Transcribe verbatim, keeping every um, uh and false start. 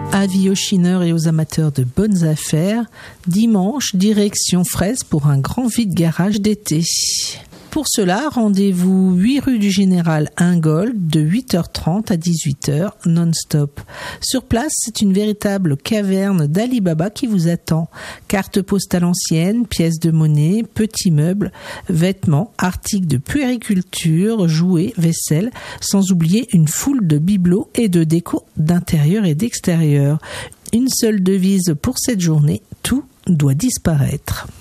Avis aux chineurs et aux amateurs de bonnes affaires, dimanche, direction Fraise pour un grand vide-garage d'été. Pour cela, rendez-vous huit rue du Général Ingold de huit heures trente à dix-huit heures non-stop. Sur place, c'est une véritable caverne d'Ali Baba qui vous attend. Cartes postales anciennes, pièces de monnaie, petits meubles, vêtements, articles de puériculture, jouets, vaisselle, sans oublier une foule de bibelots et de déco d'intérieur et d'extérieur. Une seule devise pour cette journée, tout doit disparaître.